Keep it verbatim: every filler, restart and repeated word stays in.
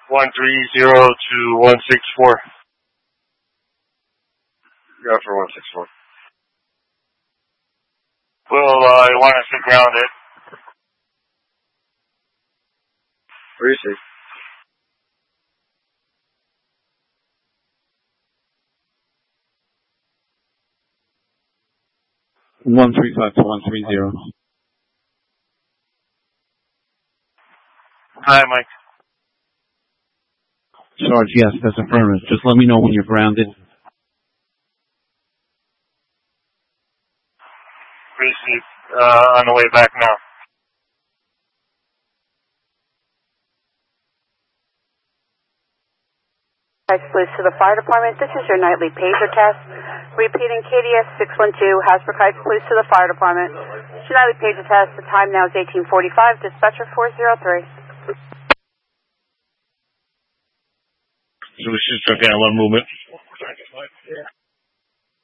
one three zero to one six four. Go for one six four. Well, uh, you want us to ground it. Where is it? one three five to one three zero. Hi, Mike. Sarge, yes, that's affirmative. Just let me know when you're grounded. Received. Uh, on the way back now. Police to the fire department. This is your nightly pager test. Repeating K D S six one two, Hasbrook Heights Police to the fire department. It's your nightly pager test. The time now is eighteen forty-five. Dispatcher four zero three. So we should start getting a lot of movement.